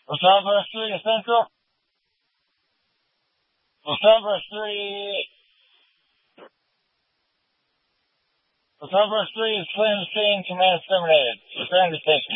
What's on verse 3, Essential? What's on verse 3? What's on verse 3 is claim seeing command exterminated. Return to station.